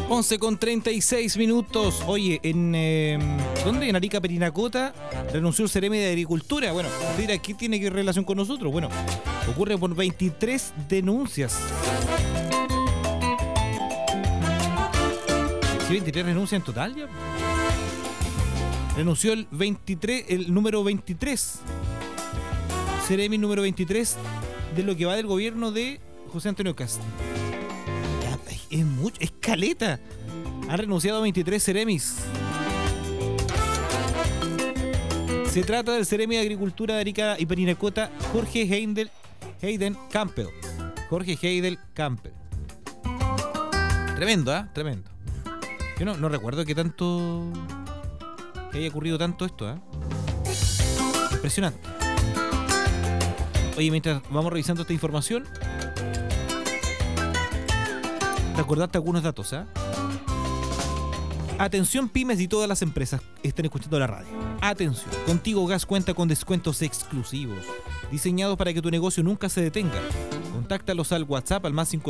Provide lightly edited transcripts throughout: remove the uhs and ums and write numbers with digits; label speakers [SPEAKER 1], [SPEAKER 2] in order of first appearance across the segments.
[SPEAKER 1] 11:36. Oye, ¿dónde? En Arica, Parinacota, renunció el Ceremi de Agricultura. Bueno, usted dirá, ¿qué tiene que relación con nosotros? Bueno, ocurre por 23 denuncias. ¿Sí, 23 renuncias en total ya? Renunció el número 23. Ceremi número 23 de lo que va del gobierno de José Antonio Kast. Es mucho, es caleta. Han renunciado a 23 Ceremis. Se trata del Ceremi de Agricultura de Arica y Parinacota, Jorge Heidel Campbell. Jorge Heidel Campbell. Tremendo, ¿ah? Tremendo. Yo no recuerdo que haya ocurrido tanto esto, ¿eh? Impresionante. Oye, mientras vamos revisando esta información, recordarte algunos datos, ¿eh? Atención, pymes y todas las empresas están escuchando la radio. Atención, Contigo Gas cuenta con descuentos exclusivos, diseñados para que tu negocio nunca se detenga. Contáctalos al WhatsApp al más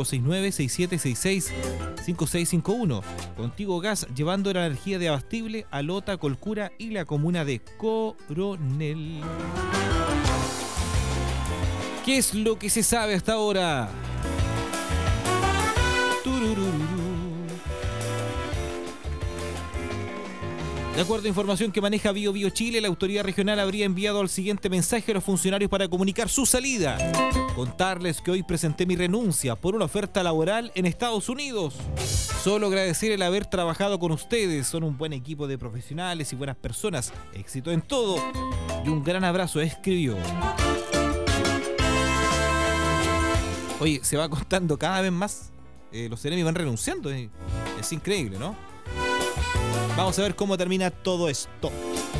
[SPEAKER 1] 569-6766-5651. Contigo Gas, llevando la energía de Abastible a Lota, Colcura y la comuna de Coronel. ¿Qué es lo que se sabe hasta ahora? De acuerdo a información que maneja Bio Chile, la autoridad regional habría enviado el siguiente mensaje a los funcionarios para comunicar su salida. Contarles que hoy presenté mi renuncia por una oferta laboral en Estados Unidos. Solo agradecer el haber trabajado con ustedes. Son un buen equipo de profesionales y buenas personas. Éxito en todo y un gran abrazo, escribió. Oye, se va contando cada vez más. Los Ceremi van renunciando. Es increíble, ¿no? Vamos a ver cómo termina todo esto.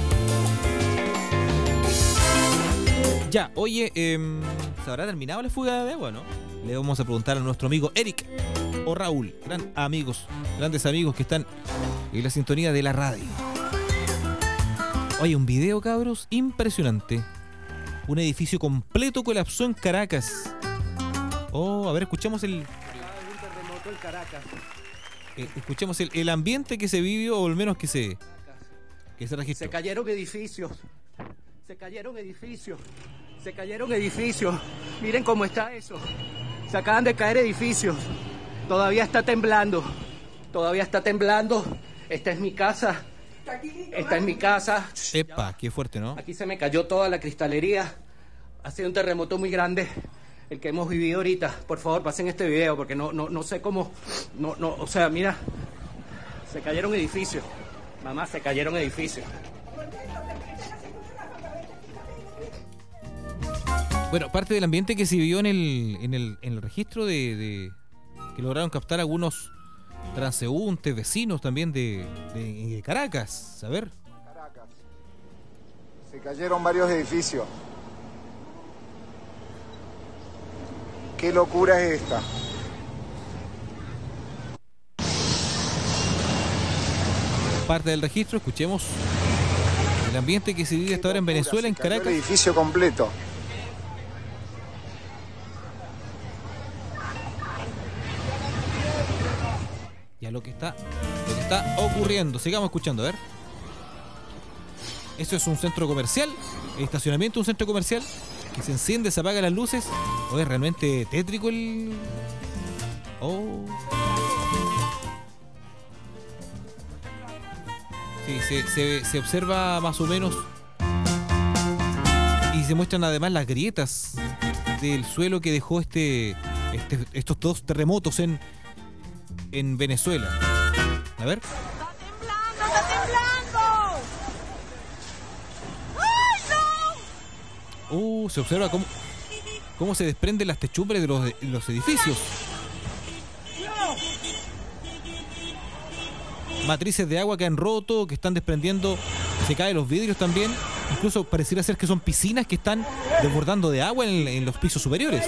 [SPEAKER 1] Ya, oye, ¿se habrá terminado la fuga de agua, no? Le vamos a preguntar a nuestro amigo Eric o Raúl, grandes amigos que están en la sintonía de la radio. Oye, un video, cabros, impresionante. Un edificio completo colapsó en Caracas. Oh, a ver, escuchamos el
[SPEAKER 2] Caracas.
[SPEAKER 1] Escuchemos el ambiente que se vivió, o al menos que se registró.
[SPEAKER 2] Se cayeron edificios. Miren cómo está eso. Se acaban de caer edificios. Todavía está temblando. Esta es mi casa.
[SPEAKER 1] Epa, qué fuerte, ¿no?
[SPEAKER 2] Aquí se me cayó toda la cristalería. Ha sido un terremoto muy grande el que hemos vivido ahorita. Por favor, pasen este video porque no sé cómo. O sea, mira. Se cayeron edificios. Mamá, se cayeron edificios.
[SPEAKER 1] Bueno, parte del ambiente que se vivió en el registro de que lograron captar algunos transeúntes, vecinos también de Caracas. A ver.
[SPEAKER 3] Caracas. Se cayeron varios edificios. ¿Qué locura es esta?
[SPEAKER 1] Parte del registro, escuchemos el ambiente que se vive hasta ahora en Venezuela, en Caracas.
[SPEAKER 3] El edificio completo.
[SPEAKER 1] Ya lo que está ocurriendo. Sigamos escuchando, a ver. Eso es un centro comercial, estacionamiento de un centro comercial que se enciende, se apagan las luces. ¿O es realmente tétrico el...? Oh. Sí, se observa más o menos. Y se muestran además las grietas del suelo que dejó estos dos terremotos en Venezuela. A ver.
[SPEAKER 4] ¡Está temblando! ¡Ay, no!
[SPEAKER 1] Se observa cómo se desprenden las techumbres de los edificios. Matrices de agua que han roto, que están desprendiendo, se caen los vidrios también. Incluso pareciera ser que son piscinas que están desbordando de agua en los pisos superiores.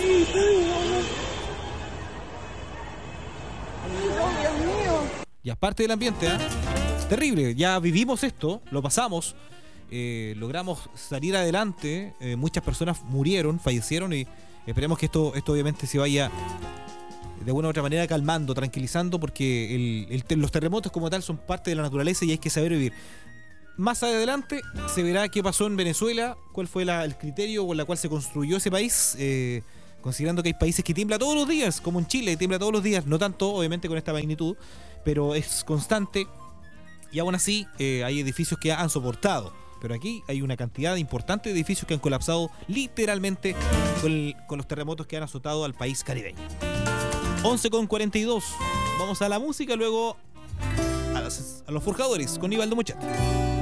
[SPEAKER 1] Y aparte del ambiente, terrible, ya vivimos esto, lo pasamos, logramos salir adelante, muchas personas murieron, fallecieron y esperemos que esto obviamente se vaya de alguna u otra manera calmando, tranquilizando, porque los terremotos como tal son parte de la naturaleza y hay que saber vivir. Más adelante se verá qué pasó en Venezuela, cuál fue el criterio con el cual se construyó ese país, considerando que hay países que tiembla todos los días, como en Chile, tiembla todos los días, no tanto obviamente con esta magnitud, pero es constante y aún así hay edificios que han soportado. Pero aquí hay una cantidad importante de edificios que han colapsado literalmente con los terremotos que han azotado al país caribeño. 11:42. Vamos a la música, luego a los forjadores con Nivaldo Muchacho.